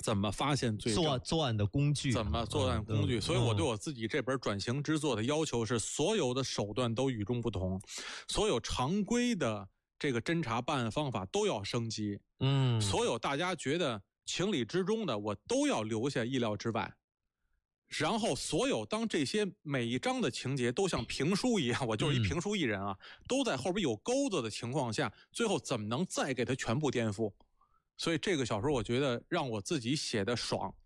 怎么发现罪证， 作案的工具， 怎么作案工具。所以我对我自己这本转型之作的要求是，所有的手段都与众不同，所有常规的这个侦查办案方法都要升级，所有大家觉得情理之中的，我都要留下意料之外。然后所有当这些每一章的情节都像评书一样，我就是一评书艺人啊，都在后边有钩子的情况下，最后怎么能再给它全部颠覆？所以这个小说我觉得让我自己写的爽，